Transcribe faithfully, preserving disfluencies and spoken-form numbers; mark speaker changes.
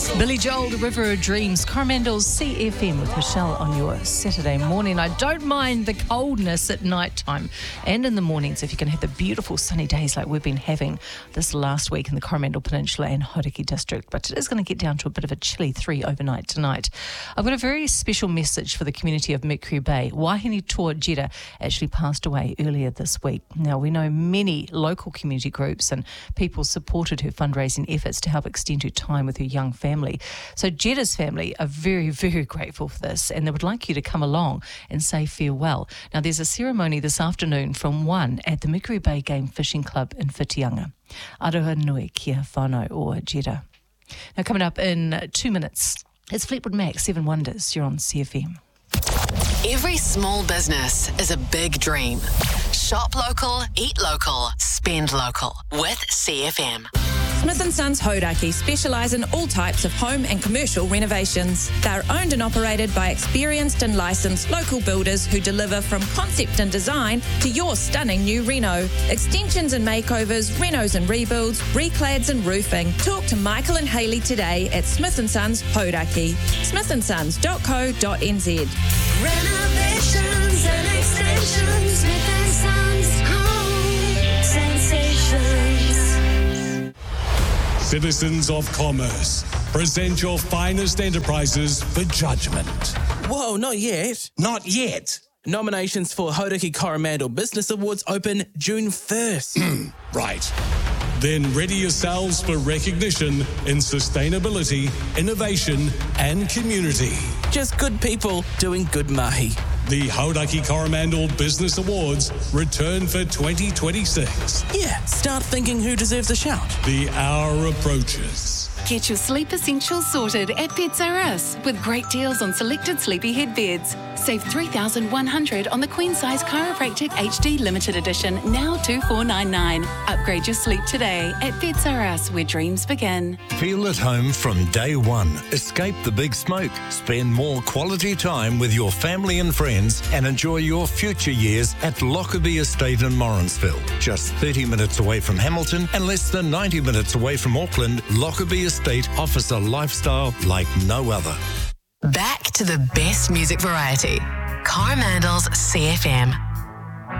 Speaker 1: Billy Joel, The River of Dreams, Coromandel's C F M with Michelle on your Saturday morning. I don't mind the coldness at night time and in the mornings if you can have the beautiful sunny days like we've been having this last week in the Coromandel Peninsula and Hauraki district. But it is going to get down to a bit of a chilly three overnight tonight. I've got a very special message for the community of Mercury Bay. Wahine Toa Jetta actually passed away earlier this week. Now, we know many local community groups and people supported her fundraising efforts to help extend her time with her young family. So Jetta's family are very, very grateful for this, and they would like you to come along and say farewell. Now, there's a ceremony this afternoon from one at the Mercury Bay Game Fishing Club in Whitianga. Aroha nui kia whānau o Jetta. Now, coming up in two minutes, it's Fleetwood Mac, Seven Wonders. You're on C F M.
Speaker 2: Every small business is a big dream. Shop local, eat local, spend local with C F M.
Speaker 3: Smith and Sons Hauraki specialise in all types of home and commercial renovations. They're owned and operated by experienced and licensed local builders who deliver from concept and design to your stunning new reno. Extensions and makeovers, renos and rebuilds, reclads and roofing. Talk to Michael and Hayley today at Smith and Sons Hauraki. smith and sons dot co dot n z.
Speaker 4: Renovations and extensions, Smith and Sons Home Sensations.
Speaker 5: Citizens of Commerce, present your finest enterprises for judgment.
Speaker 6: Whoa, not yet.
Speaker 5: Not yet.
Speaker 6: Nominations for Hauraki Coromandel Business Awards open June first.
Speaker 5: Right. Then ready yourselves for recognition in sustainability, innovation and community.
Speaker 6: Just good people doing good mahi.
Speaker 5: The Hauraki Coromandel Business Awards return for twenty twenty-six.
Speaker 6: Yeah, start thinking who deserves a shout.
Speaker 5: The hour approaches.
Speaker 7: Get your sleep essentials sorted at Beds R Us with great deals on selected sleepy head beds. Save three thousand one hundred dollars on the Queen Size Chiropractic H D Limited Edition, now two thousand four hundred ninety-nine dollars. Upgrade your sleep today at Beds R Us, where dreams begin.
Speaker 8: Feel at home from day one. Escape the big smoke. Spend more quality time with your family and friends and enjoy your future years at Lockerbie Estate in Morrinsville. Just thirty minutes away from Hamilton and less than ninety minutes away from Auckland, Lockerbie Estate offers a lifestyle like no other.
Speaker 2: Back to the best music variety. Coromandel's C F M.